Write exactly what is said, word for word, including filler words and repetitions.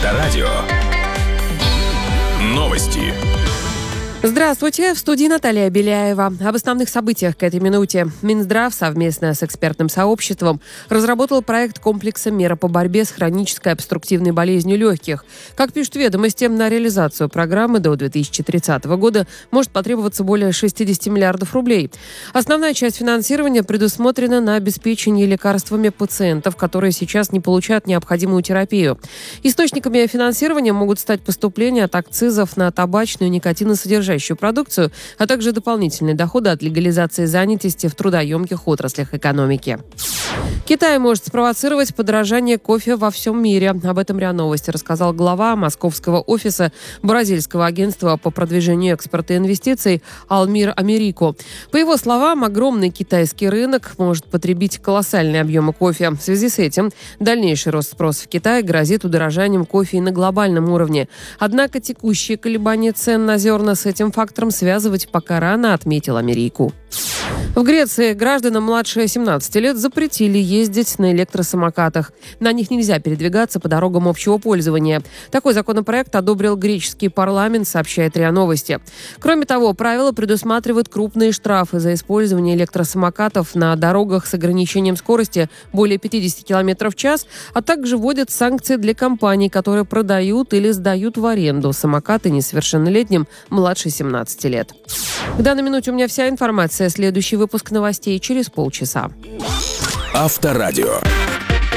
Авторадио. Новости. Здравствуйте, в студии Наталья Беляева. Об основных событиях к этой минуте. Минздрав совместно с экспертным сообществом разработал проект комплекса мер по борьбе с хронической обструктивной болезнью легких. Как пишут ведомости, на реализацию программы до две тысячи тридцатого года может потребоваться более шестьдесят миллиардов рублей. Основная часть финансирования предусмотрена на обеспечение лекарствами пациентов, которые сейчас не получают необходимую терапию. Источниками финансирования могут стать поступления от акцизов на табачную и никотиносодержащую продукцию, а также дополнительные доходы от легализации занятости в трудоемких отраслях экономики. Китай может спровоцировать подорожание кофе во всем мире. Об этом РИА Новости рассказал глава московского офиса бразильского агентства по продвижению экспорта и инвестиций Алмир Америко. По его словам, огромный китайский рынок может потребить колоссальные объемы кофе. В связи с этим дальнейший рост спроса в Китае грозит удорожанием кофе и на глобальном уровне. Однако текущие колебания цен на зерна с этим фактором связывать пока рано, отметил Америко. В Греции гражданам младше семнадцати лет запретили ездить на электросамокатах. На них нельзя передвигаться по дорогам общего пользования. Такой законопроект одобрил греческий парламент, сообщает РИА Новости. Кроме того, правила предусматривают крупные штрафы за использование электросамокатов на дорогах с ограничением скорости более пятьдесят километров в час, а также вводят санкции для компаний, которые продают или сдают в аренду самокаты несовершеннолетним младше семнадцати лет. К данной минуте у меня вся информация. Следующий выпуск новостей через полчаса. Авторадио.